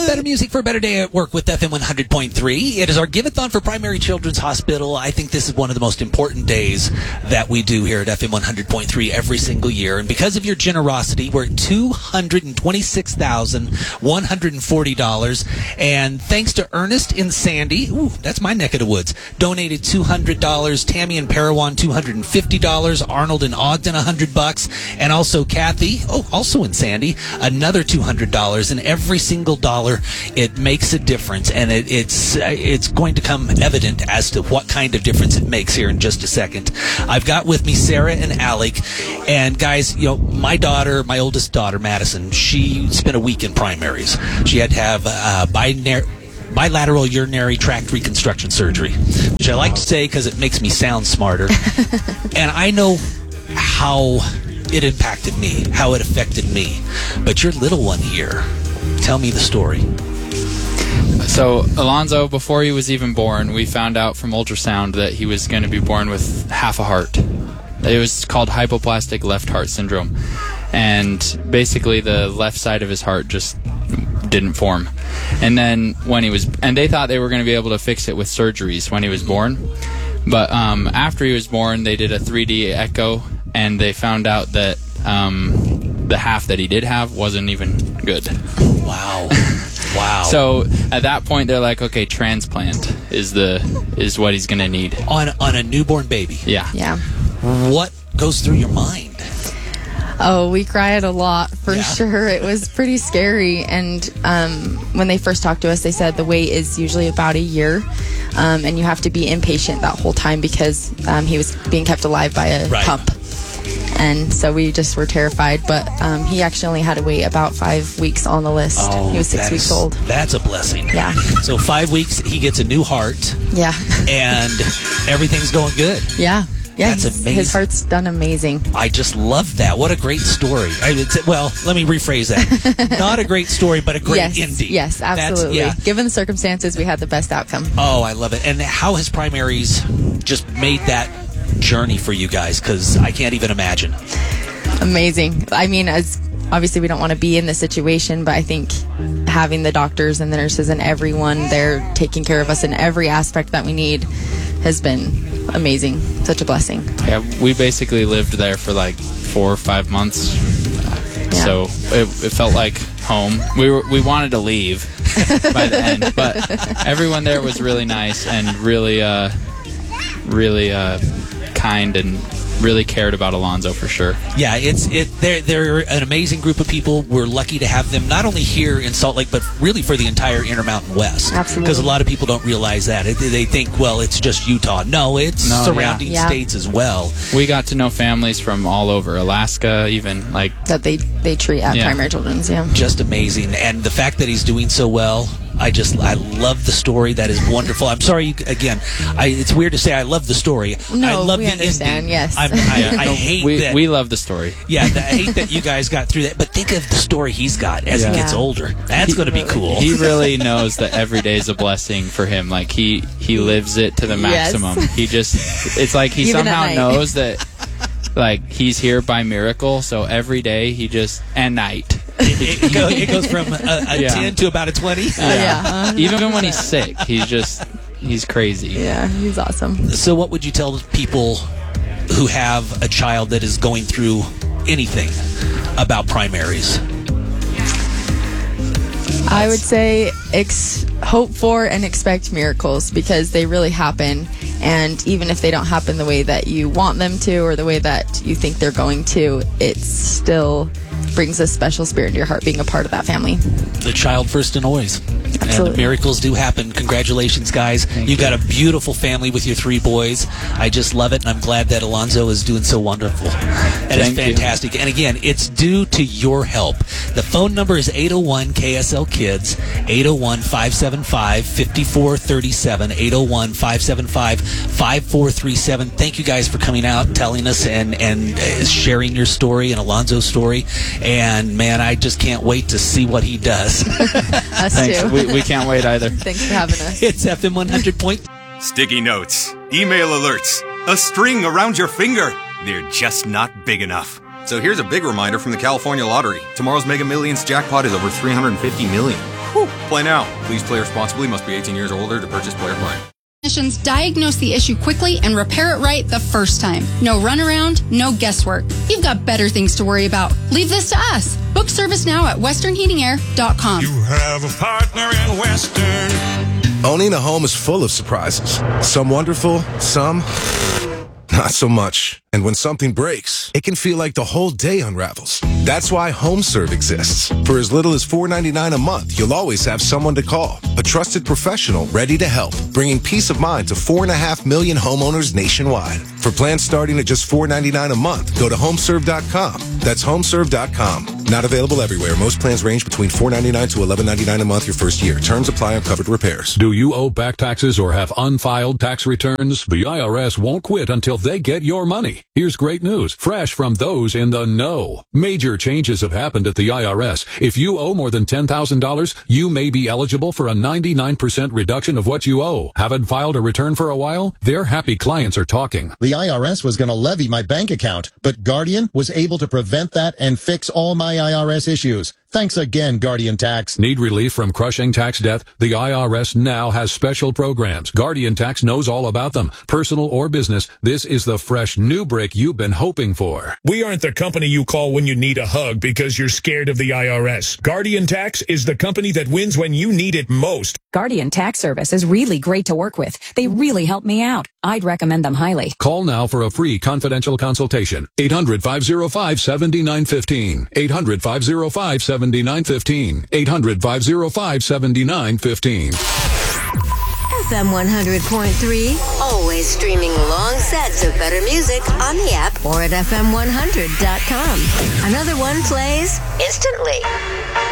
Better music for a better day at work with FM 100.3. It is our Give-a-thon for Primary Children's Hospital. I think this is one of the most important days that we do here at FM 100.3 every single year. And because of your generosity, we're at $226,140. And thanks to Ernest in Sandy, that's my neck of the woods, donated $200. Tammy in Parowan, $250. Arnold in Ogden, $100. And also Kathy, also in Sandy, another $200. And every single dollar, it makes a difference, and it's going to come evident as to what kind of difference it makes here in just a second. I've got with me Sarah and Alec, and guys, my oldest daughter, Madison, she spent a week in primaries. She had to have bilateral urinary tract reconstruction surgery, which I like to say because it makes me sound smarter. And I know how it impacted me, how it affected me. But your little one here, tell me the story. So Alonzo, before he was even born, we found out from ultrasound that he was going to be born with half a heart. It was called hypoplastic left heart syndrome. And basically the left side of his heart just didn't form. And then and they thought they were going to be able to fix it with surgeries when he was born. But after he was born, they did a 3D echo, and they found out that the half that he did have wasn't even good. Wow. So at that point, they're like, okay, transplant is what he's going to need. On a newborn baby? Yeah. What goes through your mind? Oh, we cried a lot, for sure. It was pretty scary. And when they first talked to us, they said the wait is usually about a year. And you have to be inpatient that whole time because he was being kept alive by a pump. And so we just were terrified. But he actually only had to wait about 5 weeks on the list. He was 6 weeks old. That's a blessing. Yeah. So 5 weeks, he gets a new heart. Yeah. And everything's going good. Yeah. Yeah, that's amazing. His heart's done amazing. I just love that. What a great story. Let me rephrase that. Not a great story, but a great ending. Yes, absolutely. Given the circumstances, we had the best outcome. Oh, I love it. And how has primaries just made that journey for you guys? Because I can't even imagine. Amazing. I mean, obviously we don't want to be in this situation, but I think having the doctors and the nurses and everyone there taking care of us in every aspect that we need has been amazing. Such a blessing. Yeah, we basically lived there for like 4 or 5 months. So it felt like home. We wanted to leave by the end, but everyone there was really nice and really kind and really cared about Alonzo for sure. Yeah, they're an amazing group of people. We're lucky to have them not only here in Salt Lake, but really for the entire Intermountain West. Absolutely. Because a lot of people don't realize that. They think, well, it's just Utah. No, it's surrounding states as well. We got to know families from all over, Alaska, even that they treat at Primary Children's. Yeah, just amazing. And the fact that he's doing so well, I love the story. That is wonderful. I'm sorry, again, it's weird to say I love the story. No, I love we the understand, ending. yes. I hate that. We love the story. Yeah, I hate that you guys got through that. But think of the story he's got as he gets older. That's going to be cool. He really knows that every day is a blessing for him. Like, he lives it to the maximum. Yes. It's like he Even somehow knows that, like, he's here by miracle. So every day and night. It goes from a 10 to about a 20. Even when he's sick, he's crazy. Yeah, he's awesome. So what would you tell people who have a child that is going through anything about primaries? I would say hope for and expect miracles, because they really happen. And even if they don't happen the way that you want them to or the way that you think they're going to, it still brings a special spirit into your heart being a part of that family. The child first and always. Absolutely. And miracles do happen. Congratulations, guys. You've got a beautiful family with your 3 boys. I just love it, and I'm glad that Alonzo is doing so wonderful. That is fantastic. And again, it's due to your help. The phone number is 801-KSL-KIDS, 801-575-5437, 801-575-5437. Thank you guys for coming out, telling us, and sharing your story and Alonzo's story. And, man, I just can't wait to see what he does. Us Thanks. too. We can't wait either. Thanks for having us. It's FM 100. Sticky notes, email alerts, a string around your finger. They're just not big enough. So here's a big reminder from the California Lottery. Tomorrow's Mega Millions jackpot is over $350 million. Play now. Please play responsibly. Must be 18 years or older to purchase Player Play. Technicians diagnose the issue quickly and repair it right the first time. No runaround, no guesswork. You've got better things to worry about. Leave this to us. Book service now at westernheatingair.com. You have a partner in Western. Owning a home is full of surprises. Some wonderful, some not so much. And when something breaks, it can feel like the whole day unravels. That's why HomeServe exists. For as little as $4.99 a month, you'll always have someone to call. A trusted professional ready to help, bringing peace of mind to 4.5 million homeowners nationwide. For plans starting at just $4.99 a month, go to homeserve.com. That's homeserve.com. Not available everywhere. Most plans range between $4.99 to $11.99 a month your first year. Terms apply on covered repairs. Do you owe back taxes or have unfiled tax returns? The IRS won't quit until they get your money. Here's great news, fresh from those in the know. Major changes have happened at the IRS. If you owe more than $10,000, you may be eligible for a 99% reduction of what you owe. Haven't filed a return for a while? Their happy clients are talking. The IRS was going to levy my bank account, but Guardian was able to prevent that and fix all my IRS issues. Thanks again, Guardian Tax. Need relief from crushing tax debt? The IRS now has special programs. Guardian Tax knows all about them. Personal or business, this is the fresh new break you've been hoping for. We aren't the company you call when you need a hug because you're scared of the IRS. Guardian Tax is the company that wins when you need it most. Guardian Tax Service is really great to work with. They really help me out. I'd recommend them highly. Call now for a free confidential consultation. 800-505-7915. 800-505-7915. 800-505-7915. FM 100.3, always streaming long sets of better music on the app or at FM100.com. Another one plays instantly.